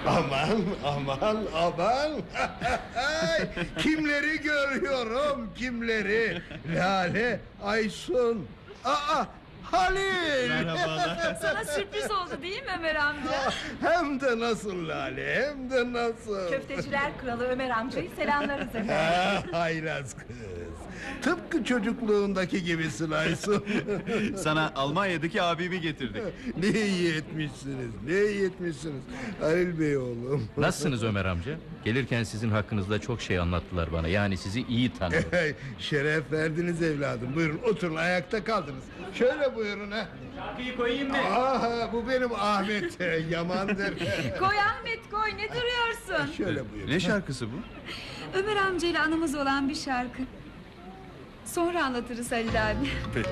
Aman aman aman. Kimleri görüyorum, kimleri? Lale, Aysun. Halil. Merhabalar. Sana sürpriz oldu değil mi Ömer amca? Hem de nasıl Lale, hem de nasıl. Köfteciler kralı Ömer amcayı selamlarız efendim. Haylaz kız. Tıpkı çocukluğundaki gibisin Aysun. Sana Almanya'daki abimi getirdik. Ne iyi etmişsiniz, ne iyi etmişsiniz Halil Bey oğlum. Nasılsınız Ömer amca? Gelirken sizin hakkınızda çok şey anlattılar bana. Yani sizi iyi tanıdım. Şeref verdiniz evladım. Buyurun oturun, ayakta kaldınız. Şöyle buyurun ha. Şarkıyı koyayım mı? Bu benim Ahmet. Yamandır. Koy Ahmet koy, ne duruyorsun? Şöyle buyurun. Ne şarkısı bu? Ömer amcayla anımız olan bir şarkı. Sonra anlatırız Halil abi. Peki.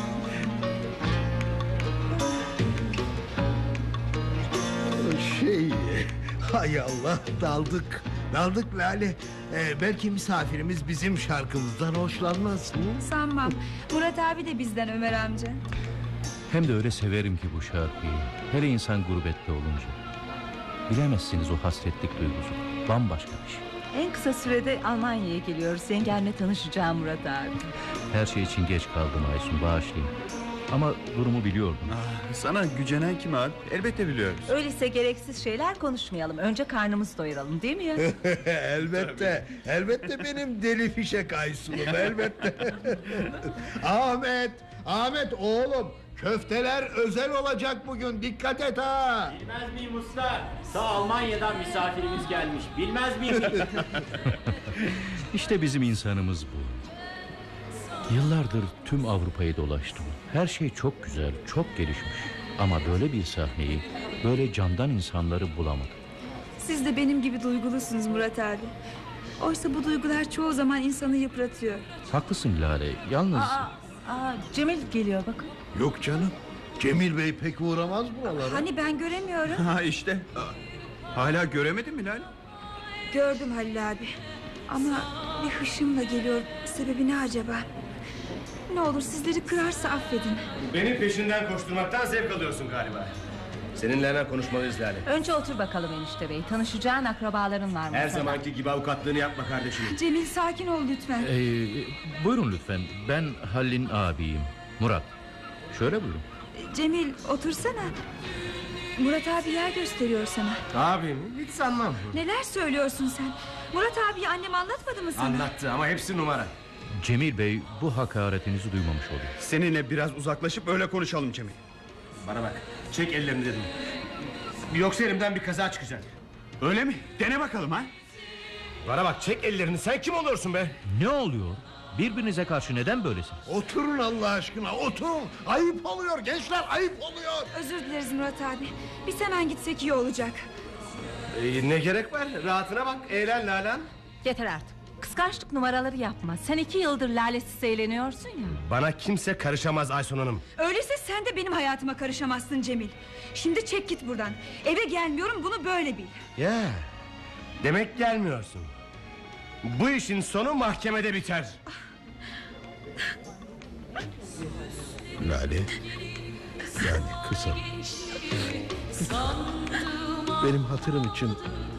Hay Allah, daldık Lale. Belki misafirimiz bizim şarkımızdan hoşlanmaz. Sanmam. Murat abi de bizden Ömer amca. Hem de öyle severim ki bu şarkıyı. Hele insan gurbette olunca. Bilemezsiniz o hasretlik duygusu. Bambaşka bir şey. En kısa sürede Almanya'ya geliyoruz. Yengenle tanışacağım Murat abi. Her şey için geç kaldım Aysun, bağışlayın. Ama durumu biliyordum. Sana gücenen kim abi? Elbette biliyoruz. Öyleyse gereksiz şeyler konuşmayalım. Önce karnımızı doyuralım değil mi ya? Elbette benim deli fişek Aysun'um, elbette. Ahmet oğlum, köfteler özel olacak bugün, dikkat et ha. Bilmez miyim usta? Ta Almanya'dan misafirimiz gelmiş. Bilmez miyim? İşte bizim insanımız bu. Yıllardır tüm Avrupa'yı dolaştım. Her şey çok güzel, çok gelişmiş. Ama böyle bir sahneyi, böyle candan insanları bulamadım. Siz de benim gibi duygulusunuz Murat abi. Oysa bu duygular çoğu zaman insanı yıpratıyor. Haklısın Lale, yalnız... Cemil geliyor bakın. Yok canım, Cemil Bey pek uğramaz buralara. Hani ben göremiyorum. Ha işte. Hala göremedin mi Lale? Gördüm Halil abi. Ama bir hışımla geliyor. Sebebi ne acaba? Ne olur sizleri kırarsa affedin. Benim peşinden koşturmaktan zevk alıyorsun galiba. Seninle hemen konuşmalıyız Lale. Önce otur bakalım enişte bey. Tanışacağın akrabaların var mı? Her zamanki gibi avukatlığını yapma kardeşim. Cemil sakin ol lütfen. Buyurun lütfen, ben Halil'in abiyim, Murat. Şöyle buyurun. Cemil otursana. Murat abi yer gösteriyor sana. Abim hiç sanmam. Neler söylüyorsun sen? Murat abi annem anlatmadı mı sana? Anlattı ama hepsi numara. Cemil Bey bu hakaretinizi duymamış oluyor. Seninle biraz uzaklaşıp öyle konuşalım Cemil. Bana bak, çek ellerini dedim. Yoksa elimden bir kaza çıkacak. Öyle mi? Dene bakalım ha. Bana bak, çek ellerini, sen kim oluyorsun be? Ne oluyor? Birbirinize karşı neden böylesiniz? Oturun Allah aşkına, oturun. Ayıp oluyor gençler, ayıp oluyor. Özür dileriz Murat abi. Biz hemen gitsek iyi olacak. Ne gerek var? Rahatına bak, eğlen Lalan. Yeter artık. Kıskançlık numaraları yapma. Sen 2 yıldır lalesiz eğleniyorsun ya. Bana kimse karışamaz Aysun Hanım. Öyleyse sen de benim hayatıma karışamazsın Cemil. Şimdi çek git buradan. Eve gelmiyorum, bunu böyle bil. Ya, demek gelmiyorsun. Bu işin sonu mahkemede biter. Lale kızım, benim hatırım için